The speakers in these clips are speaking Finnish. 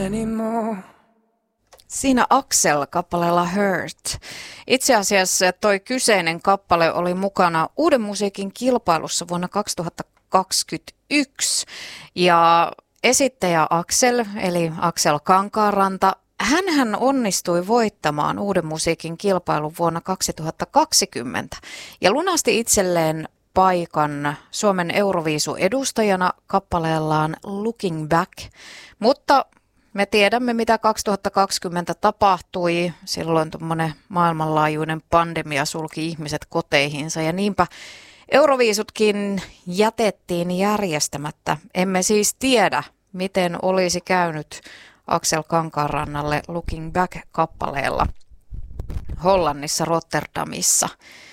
anymore. Siinä Axel kappaleella Hurt. Itse asiassa toi kyseinen kappale oli mukana Uuden musiikin kilpailussa vuonna 2021. Ja esittäjä Axel, eli Axel Kankaanranta, hänhän onnistui voittamaan Uuden musiikin kilpailun vuonna 2020 ja lunasti itselleen paikan Suomen Euroviisu-edustajana kappaleellaan Looking Back, mutta me tiedämme, mitä 2020 tapahtui. Silloin tuommoinen maailmanlaajuinen pandemia sulki ihmiset koteihinsa ja niinpä Euroviisutkin jätettiin järjestämättä. Emme siis tiedä, miten olisi käynyt Axel Kankaanrannalle Looking Back-kappaleella Hollannissa Rotterdamissa.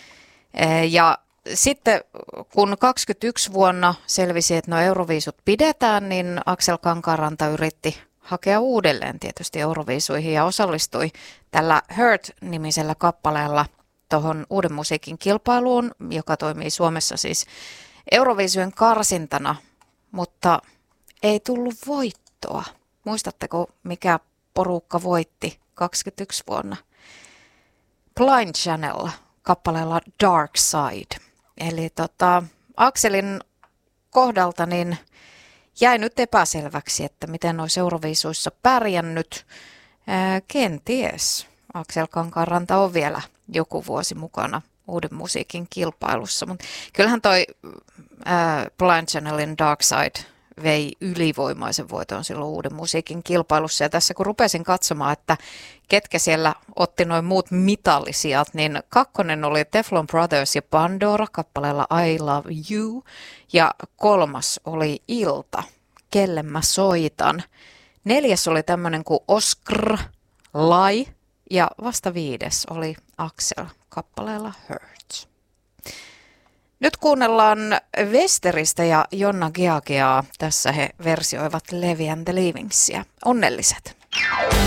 Ja sitten kun 2021 vuonna selvisi, että no Euroviisut pidetään, niin Axel Kankaanranta yritti hakea uudelleen tietysti Euroviisuihin ja osallistui tällä Hurt-nimisellä kappaleella tuohon Uuden musiikin kilpailuun, joka toimii Suomessa siis Euroviisujen karsintana, mutta ei tullut voittoa. Muistatteko, mikä porukka voitti 2021 vuonna? Blind Channel kappaleella Dark Side. Eli Axelin kohdalta niin jäi nyt epäselväksi, että miten olisi Euroviisuissa pärjännyt. Kenties Axel Kankaanranta on vielä joku vuosi mukana Uuden musiikin kilpailussa, mutta kyllähän toi Blind Channelin Dark Side vei ylivoimaisen voiton silloin Uuden musiikin kilpailussa. Ja tässä kun rupesin katsomaan, että ketkä siellä otti noin muut mitallisijat, niin kakkonen oli Teflon Brothers ja Pandora kappaleella I Love You. Ja kolmas oli Ilta, Kelle mä soitan. Neljäs oli tämmöinen kuin Oscar Lai. Ja vasta viides oli Axel kappaleella Hurt. Nyt kuunnellaan Westeristä ja Jonna Geageaa. Tässä he versioivat Levi and the Leavingsia. Onnelliset.